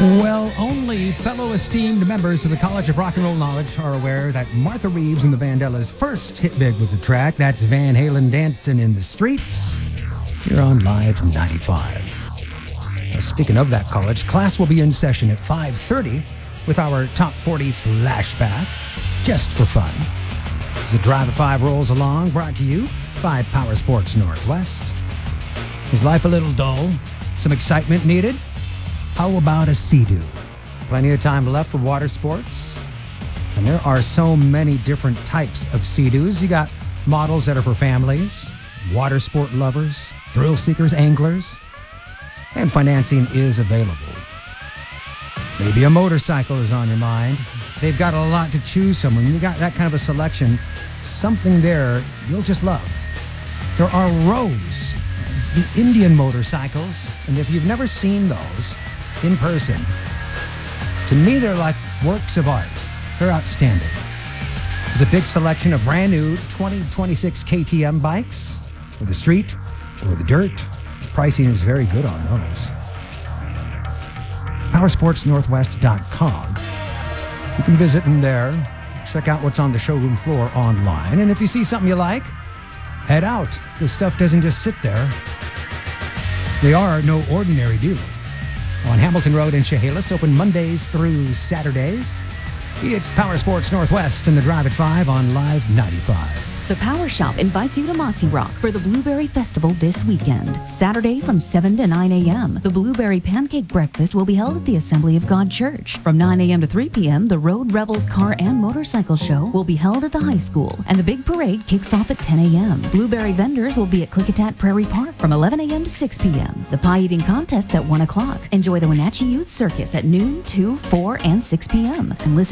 Well, only fellow esteemed members of the College of Rock and Roll Knowledge are aware that Martha Reeves and the Vandellas first hit big with the track. That's Van Halen Dancing in the Streets. Here on Live 95. Now, speaking of that college, class will be in session at 5:30 with our Top 40 Flashback, just for fun. As the Drive at 5 rolls along, brought to you by Power Sports Northwest. Is life a little dull? Some excitement needed? How about a Sea-Doo? Plenty of time left for water sports. And there are so many different types of Sea-Doos. You got models that are for families, water sport lovers, thrill seekers, anglers, and financing is available. Maybe a motorcycle is on your mind. They've got a lot to choose from. When you got that kind of a selection, something there you'll just love. There are rows of the Indian motorcycles, and if you've never seen those in person, to me they're like works of art. They're outstanding. There's a big selection of brand new 2026 KTM bikes for the street or the dirt. The pricing is very good on those. PowersportsNorthwest.com. You can visit them there, check out what's on the showroom floor online, and if you see something you like, head out. This stuff doesn't just sit there. They are no ordinary deal. On Hamilton Road in Chehalis, open Mondays through Saturdays. It's Power Sports Northwest and the Drive at 5 on Live 95. The Power Shop invites you to Mossy Rock for the Blueberry Festival this weekend. Saturday from 7 to 9 a.m. The Blueberry Pancake Breakfast will be held at the Assembly of God Church. From 9 a.m. to 3 p.m., the Road Rebels Car and Motorcycle Show will be held at the high school. And the big parade kicks off at 10 a.m. Blueberry vendors will be at Klickitat Prairie Park from 11 a.m. to 6 p.m. The pie eating contest's at 1 o'clock. Enjoy the Wenatchee Youth Circus at noon, 2, 4, and 6 p.m. And listen